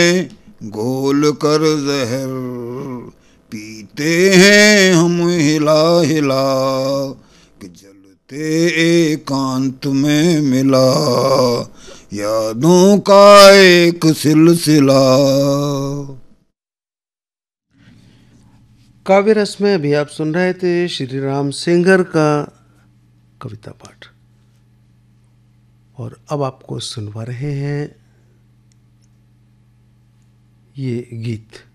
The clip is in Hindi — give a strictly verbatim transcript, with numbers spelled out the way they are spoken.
घोल कर जहर पीते हैं हम हिला हिला, कि जलते एकांत में मिला यादों का एक सिलसिला। काव्य रस में अभी आप सुन रहे थे श्री राम सेंगर का कविता पाठ, और अब आपको सुनवा रहे हैं ये गीत।